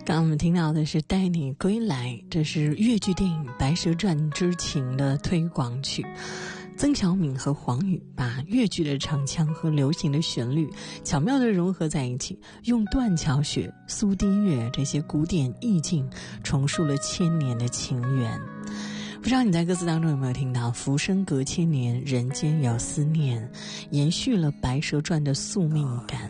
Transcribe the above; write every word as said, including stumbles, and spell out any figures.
刚刚我们听到的是《带你归来》，这是粤剧电影《白蛇传之情》的推广曲。曾小敏和黄宇把粤剧的唱腔和流行的旋律巧妙地融合在一起，用断桥雪、苏堤月这些古典意境重述了千年的情缘。不知道你在歌词当中有没有听到浮生隔千年，人间有思念，延续了《白蛇传》的宿命感。